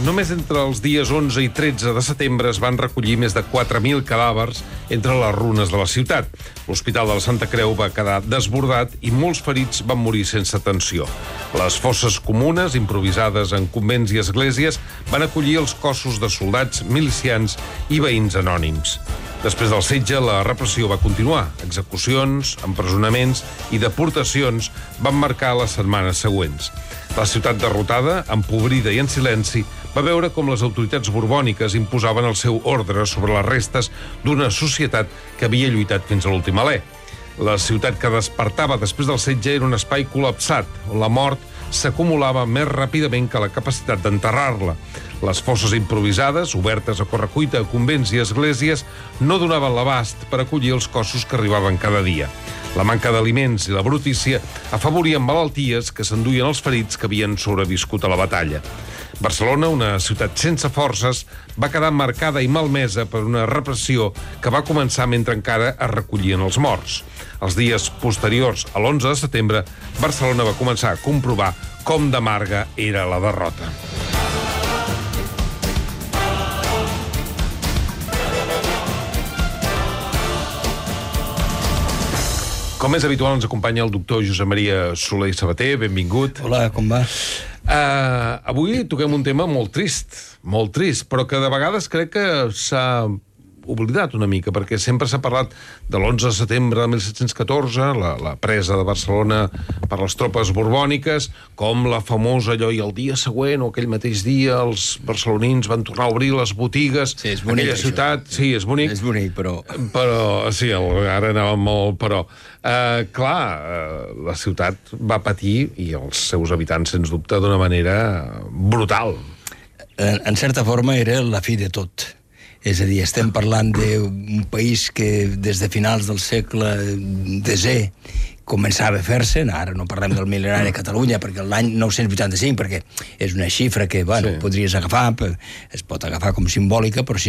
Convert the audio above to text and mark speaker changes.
Speaker 1: només entre els dies 11 i 13 de setembre es van recollir més de 4.000 cadàvers entre les runes de la ciutat. L'Hospital de la Santa Creu va quedar desbordat i molts ferits van morir sense atenció. Les fosses comunes, improvisades en convents i esglésies, van acollir els cossos de soldats, milicians i veïns anònims. Després del setge, la repressió va continuar. Execucions, empresonaments i deportacions van marcar les setmanes següents. La ciutat derrotada, empobrida i en silenci, va veure com les autoritats borbòniques imposaven el seu ordre sobre les restes d'una societat que havia lluitat fins a l'últim alè. La ciutat que despertava després del setge era un espai col·lapsat, on la mort s'acumulava més ràpidament que la capacitat d'enterrar-la. Les fosses improvisades, obertes a correcuita a convents i esglésies, no donaven l'abast per acollir els cossos que arribaven cada dia. La manca d'aliments i la brutícia afavorien malalties que s'enduien els ferits que havien sobreviscut a la batalla. Barcelona, una ciutat sense forces, va quedar marcada i malmesa per una repressió que va començar mentre encara es recollien els morts. Els dies posteriors a l'11 de setembre, Barcelona va començar a comprovar com d'amarga era la derrota. Com és habitual, ens acompanya el doctor Josep Maria Soler i Sabater. Benvingut.
Speaker 2: Hola, com va?
Speaker 1: Avui toquem un tema molt trist, però que de vegades crec que s'ha oblidat una mica, perquè sempre s'ha parlat de l'11 de setembre de 1714, la presa de Barcelona per les tropes borbòniques, com la famosa allò, i el dia següent o aquell mateix dia els barcelonins van tornar a obrir les botigues.
Speaker 2: Sí, és bonic,
Speaker 1: aquella ciutat. Sí, és bonic.
Speaker 2: És bonic, però...
Speaker 1: Però, sí, ara anàvem molt, però... la ciutat va patir, i els seus habitants, sens dubte, d'una manera brutal.
Speaker 2: En certa forma era la fi de tot. És a dir, estem parlant d'un país que des de finals del segle X començava a fer-se, ara no parlem del mil·lenari de Catalunya, perquè l'any 985, perquè és una xifra que, bueno, podries agafar, es pot agafar com simbòlica, però sí